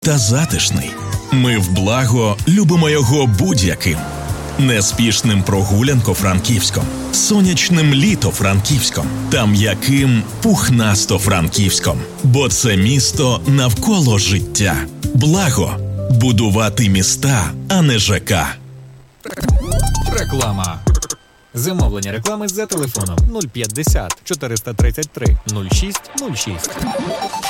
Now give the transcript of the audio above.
та затишний. Ми в Благо любимо його будь-яким. Неспішним прогулянко-франківськом, сонячним літо-франківськом та м'яким пухнасто-франківськом. Бо це місто навколо життя. Благо. Будувати міста, а не ЖК. Реклама. Замовлення реклами за телефоном 050 433 06 06.